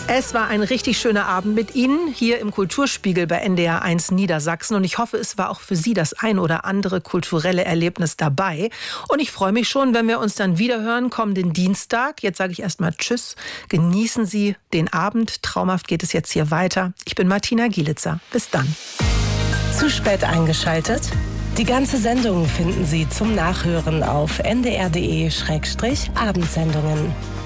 Es war ein richtig schöner Abend mit Ihnen hier im Kulturspiegel bei NDR 1 Niedersachsen. Und ich hoffe, es war auch für Sie das ein oder andere kulturelle Erlebnis dabei. Und ich freue mich schon, wenn wir uns dann wiederhören kommenden Dienstag. Jetzt sage ich erstmal Tschüss. Genießen Sie den Abend. Traumhaft geht es jetzt hier weiter. Ich bin Martina Gielitzer. Bis dann. Zu spät eingeschaltet? Die ganze Sendung finden Sie zum Nachhören auf ndr.de/abendsendungen.